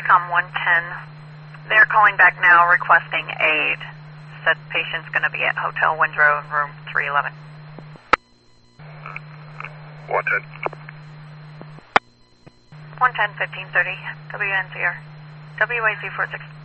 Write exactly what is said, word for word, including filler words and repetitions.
com one ten. They're calling back now requesting aid. Said patient's going to be at Hotel Windrow in room three eleven. one ten. one ten, fifteen thirty. W N C R. W A Z four six.